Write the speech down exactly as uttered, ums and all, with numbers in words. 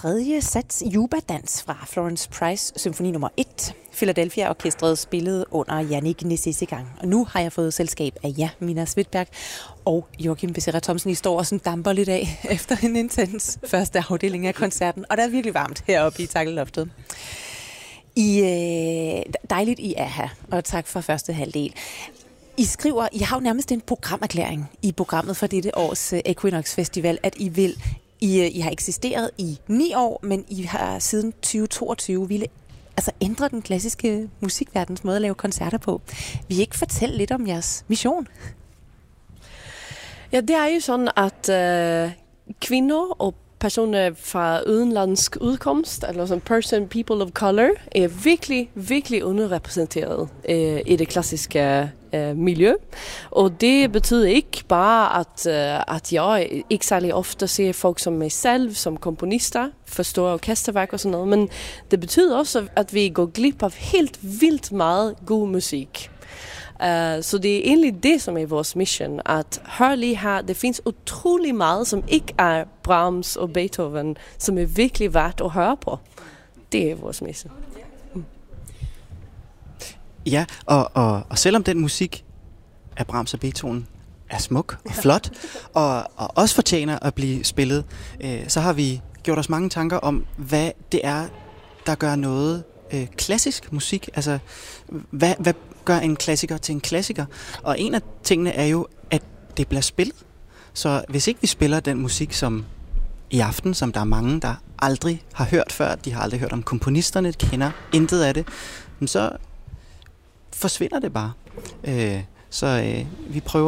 tredje sats Juba-dans fra Florence Price symfoni nummer et. Philadelphia Orkestret spillede under Yannick Nézet-Séguin. Og nu har jeg fået selskab af jer, Mina Svitberg og Joachim Becerra Thomsen. I står og sådan damper lidt af efter en intens første afdeling af koncerten. Og det er virkelig varmt heroppe i Takkeloftet. I, øh, dejligt, I er her, og tak for første halvdel. I skriver, I har jo nærmest en programerklæring i programmet for dette års Equinox Festival, at I vil, I, I har eksisteret i ni år, men I har siden tyve toogtyve ville altså ændre den klassiske musikverdens måde at lave koncerter på. Vil I ikke fortælle lidt om jeres mission? Ja, det er jo sådan, at øh, kvinder og personer fra udenlandsk udkomst, eller som person, people of color, er virkelig, virkelig underrepræsenteret øh, i det klassiske øh, miljø. Og det betyder ikke bare, at, øh, at jeg ikke særlig ofte ser folk som mig selv, som komponister, forstår orkesterværk og sådan noget, men det betyder også, at vi går glip af helt vildt meget god musik. Uh, så det er egentlig det, som er vores mission, at hør lige her, det findes utrolig meget, som ikke er Brahms og Beethoven, som er virkelig værd at høre på. Det er vores mission. Mm. Ja, og, og, og selvom den musik af Brahms og Beethoven er smuk og flot, og, og også fortjener at blive spillet, øh, så har vi gjort os mange tanker om, hvad det er, der gør noget øh, klassisk musik. Altså, hvad, hvad gør en klassiker til en klassiker? Og en af tingene er jo, at det bliver spillet. Så hvis ikke vi spiller den musik, som i aften, som der er mange, der aldrig har hørt før, de har aldrig hørt om komponisterne, kender intet af det, så forsvinder det bare. Øh, så øh, vi prøver